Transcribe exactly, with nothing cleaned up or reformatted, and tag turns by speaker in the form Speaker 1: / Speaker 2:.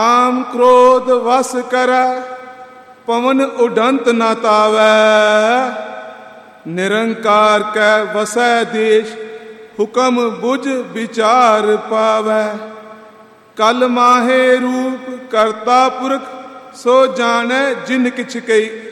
Speaker 1: ਕਾਮ ਕ੍ਰੋਧ ਵਸ ਕਰੈ, ਪਵਨ ਉਡੰਤ ਨਾ ਤਾਵੈ। ਨਿਰੰਕਾਰ ਕੈ ਵਸੈ ਦੇਸ਼, ਹੁਕਮ ਬੁਝ ਵਿਚਾਰ ਪਾਵੈ। ਕਲ ਮਾਹੇ ਰੂਪ ਕਰਤਾ ਪੁਰਖ, ਸੋ ਜਾਣੈ ਜਿਨ ਕਿਛ ਕਈ।